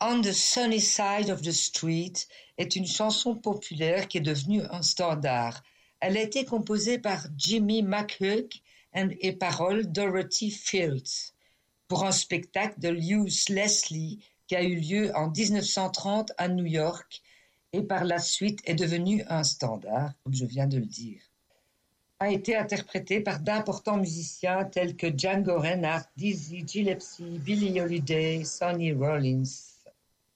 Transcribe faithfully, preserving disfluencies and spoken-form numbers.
On the Sunny Side of the Street est une chanson populaire qui est devenue un standard. Elle a été composée par Jimmy McHugh et paroles Dorothy Fields pour un spectacle de Lewis Leslie qui a eu lieu en dix-neuf cent trente à New York et par la suite est devenu un standard, comme je viens de le dire. A été interprétée par d'importants musiciens tels que Django Reinhardt, Dizzy Gillespie, Billie Holiday, Sonny Rollins.